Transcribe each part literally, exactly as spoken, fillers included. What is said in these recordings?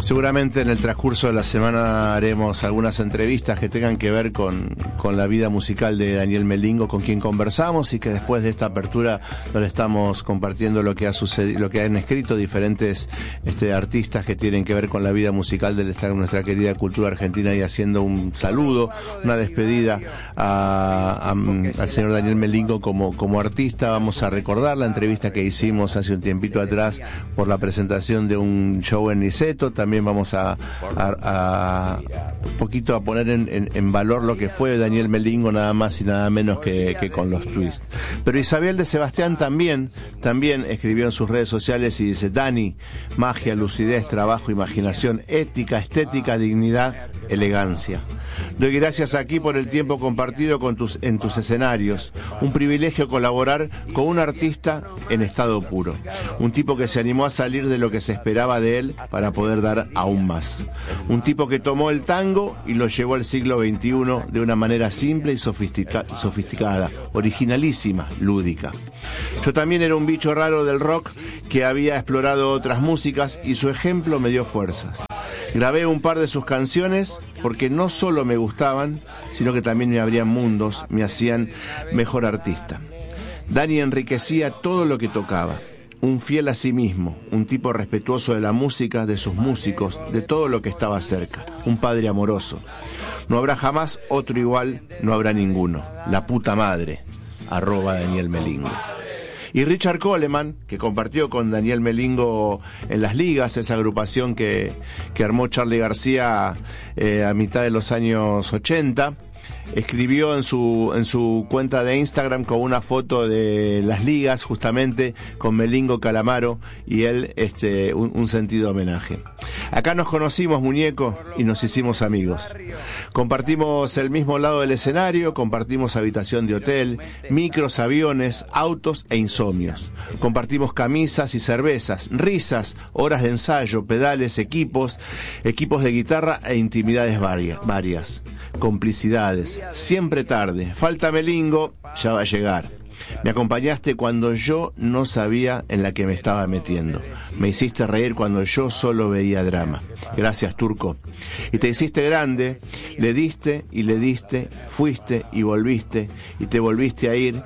Seguramente en el transcurso de la semana haremos algunas entrevistas que tengan que ver con, con la vida musical de Daniel Melingo, con quien conversamos, y que después de esta apertura nos estamos compartiendo lo que ha sucedido, lo que han escrito diferentes este, artistas que tienen que ver con la vida musical de nuestra querida cultura argentina, y haciendo un saludo, una despedida a, a, al señor Daniel Melingo como, como artista. Vamos a recordar la entrevista que hicimos hace un tiempito atrás por la presentación de un show en Niceto. También vamos a, a, a un poquito a poner en, en, en valor lo que fue Daniel Melingo, nada más y nada menos que, que con los Twist. Pero Isabel de Sebastián también, también escribió en sus redes sociales y dice: Dani, magia, lucidez, trabajo, imaginación, ética, estética, dignidad, elegancia. Doy gracias aquí por el tiempo compartido con tus, en tus escenarios. Un privilegio colaborar con un artista en estado puro. Un tipo que se animó a salir de lo que se esperaba de él para poder dar aún más. Un tipo que tomó el tango y lo llevó al siglo veintiuno de una manera simple y sofistica, sofisticada, originalísima, lúdica. Yo también era un bicho raro del rock que había explorado otras músicas, y su ejemplo me dio fuerzas. Grabé un par de sus canciones porque no solo me gustaban, sino que también me abrían mundos, me hacían mejor artista. Dani enriquecía todo lo que tocaba. Un fiel a sí mismo, un tipo respetuoso de la música, de sus músicos, de todo lo que estaba cerca. Un padre amoroso. No habrá jamás otro igual, no habrá ninguno. La puta madre. Arroba Daniel Melingo. Y Richard Coleman, que compartió con Daniel Melingo en Las Ligas, esa agrupación que, que armó Charly García eh, a mitad de los años ochenta, escribió en su en su cuenta de Instagram con una foto de Las Ligas, justamente con Melingo, Calamaro y él, este un, un sentido homenaje. Acá nos conocimos, muñeco, y nos hicimos amigos. Compartimos el mismo lado del escenario, compartimos habitación de hotel, micros, aviones, autos e insomnios. Compartimos camisas y cervezas, risas, horas de ensayo, pedales, equipos, equipos de guitarra e intimidades varias. varias. Complicidades, siempre tarde. Falta Melingo, ya va a llegar. Me acompañaste cuando yo no sabía en la que me estaba metiendo. Me hiciste reír cuando yo solo veía drama. Gracias, Turco. Y te hiciste grande, le diste y le diste, fuiste y volviste, y te volviste a ir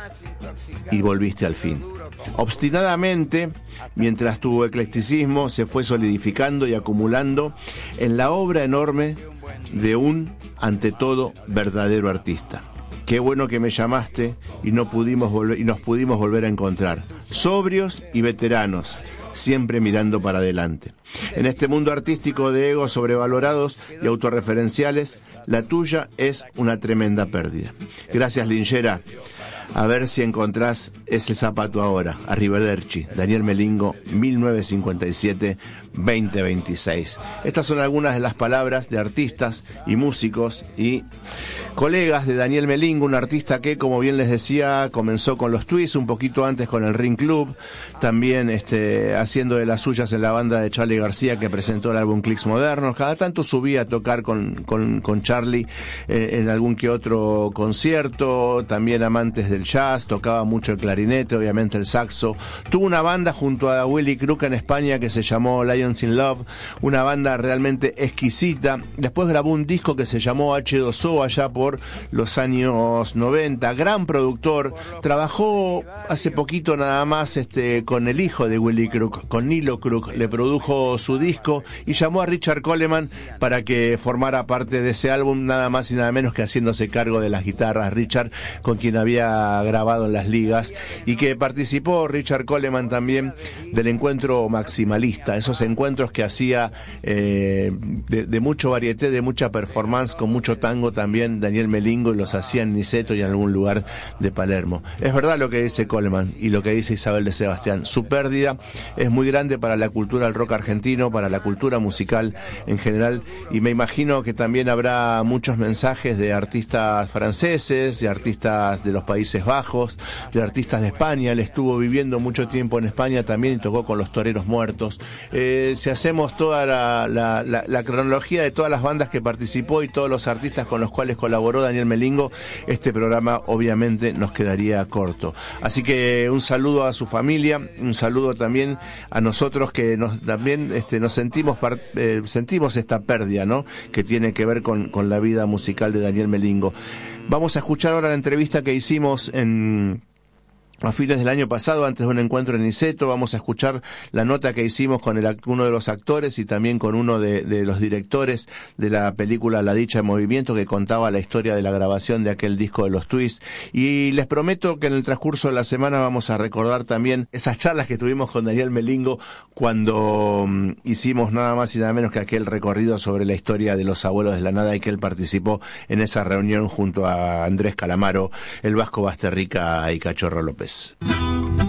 y volviste al fin. Obstinadamente, mientras tu eclecticismo se fue solidificando y acumulando en la obra enorme de un, ante todo, verdadero artista. Qué bueno que me llamaste y no pudimos volver, y nos pudimos volver a encontrar, sobrios y veteranos, siempre mirando para adelante. En este mundo artístico de egos sobrevalorados y autorreferenciales, la tuya es una tremenda pérdida. Gracias, Linchera. A ver si encontrás ese zapato ahora. Arrivederci, Daniel Melingo, mil novecientos cincuenta y siete a veinte veintiséis. Estas son algunas de las palabras de artistas y músicos y colegas de Daniel Melingo, un artista que, como bien les decía, comenzó con los Twists, un poquito antes con el Ring Club, también este, haciendo de las suyas en la banda de Charly García, que presentó el álbum Clicks Modernos. Cada tanto subía a tocar con, con, con Charly eh, en algún que otro concierto, también amantes del jazz, tocaba mucho el clarinete, obviamente el saxo. Tuvo una banda junto a Willy Crook en España que se llamó Lions in Love, una banda realmente exquisita. Después grabó un disco que se llamó hache dos o allá por los años noventa, gran productor. Trabajó hace poquito nada más este con el hijo de Willy Crook, con Nilo Crook, le produjo su disco y llamó a Richard Coleman para que formara parte de ese álbum, nada más y nada menos que haciéndose cargo de las guitarras. Richard, con quien había grabado en Las Ligas, y que participó Richard Coleman también del encuentro maximalista, esos encuentros que hacía eh, de, de mucho varieté, de mucha performance, con mucho tango también Daniel Melingo, y los hacía en Niceto y en algún lugar de Palermo. Es verdad lo que dice Coleman y lo que dice Isabel de Sebastián, su pérdida es muy grande para la cultura del rock argentino, para la cultura musical en general, y me imagino que también habrá muchos mensajes de artistas franceses, de artistas de los Países Bajos, de artistas de España. Él estuvo viviendo mucho tiempo en España también y tocó con los Toreros Muertos, eh, eh, si hacemos toda la, la, la, la cronología de todas las bandas que participó y todos los artistas con los cuales colaboró Daniel Melingo, este programa obviamente nos quedaría corto. Así que un saludo a su familia, un saludo también a nosotros que nos también este, nos sentimos eh, sentimos esta pérdida, ¿no? Que tiene que ver con, con la vida musical de Daniel Melingo. Vamos a escuchar ahora la entrevista que hicimos en a fines del año pasado, antes de un encuentro en Niceto. Vamos a escuchar la nota que hicimos con el, uno de los actores y también con uno de, de los directores de la película La Dicha en Movimiento, que contaba la historia de la grabación de aquel disco de los Twists. Y les prometo que en el transcurso de la semana vamos a recordar también esas charlas que tuvimos con Daniel Melingo cuando um, hicimos nada más y nada menos que aquel recorrido sobre la historia de los Abuelos de la Nada, y que él participó en esa reunión junto a Andrés Calamaro, el Vasco Basterrica y Cachorro López.